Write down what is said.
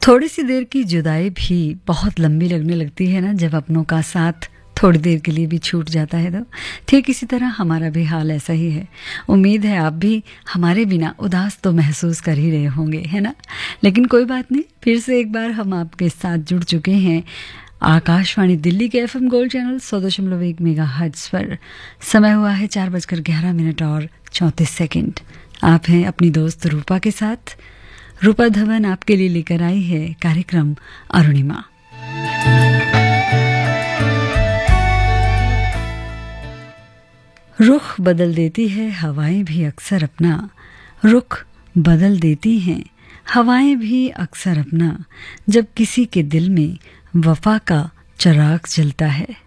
थोड़ी सी देर की जुदाई भी बहुत लंबी लगने लगती है ना, जब अपनों का साथ थोड़ी देर के लिए भी छूट जाता है। तो ठीक इसी तरह हमारा भी हाल ऐसा ही है। उम्मीद है आप भी हमारे बिना उदास तो महसूस कर ही रहे होंगे, है ना। लेकिन कोई बात नहीं, फिर से एक बार हम आपके साथ जुड़ चुके हैं आकाशवाणी दिल्ली के FM गोल्ड चैनल 100.1 मेगाहर्ट्ज़ पर। समय हुआ है 4:11 और 34 आप हैं अपनी दोस्त रूपा के साथ। रूपा धवन आपके लिए लेकर आई है कार्यक्रम अरुणिमा। रुख बदल देती है हवाएं भी अक्सर अपना, रुख बदल देती हैं हवाएं भी अक्सर अपना, जब किसी के दिल में वफा का चिराग जलता है।